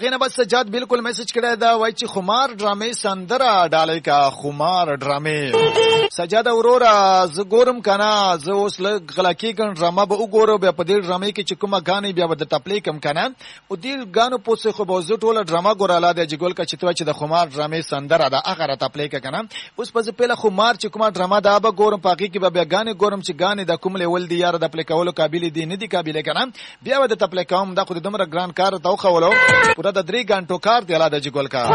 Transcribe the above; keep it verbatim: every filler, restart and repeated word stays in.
هغه نه بس سجاد بالکل میسج کړی دا وای چې خمار ډرامې سندره ډالې کا خمار ډرامې سجاد اورورا ز ګورم کنه ز اوس لږ غلکی کن ډرامه به وګورم بیا په دې ډرامې کې چې کومه غانې بیا د تپلې کم کنه او دې غانو پوسه خو به زه ټوله ډرامه ګوراله د جګول کا چتوا چې د خمار ډرامې سندره دا هغه را تپلې کنه اوس په پهله خمار چې کومه ډرامه دا به ګورم پاکي کې به بیا غانې ګورم چې غانې د کوم لیول دی یار د پلې کولو قابل دي نه دي قابل کنه بیا د تپلې کوم دا خو د دمر ګران کار توخولو پورا د درې غنټو کار دی لاله جګول کا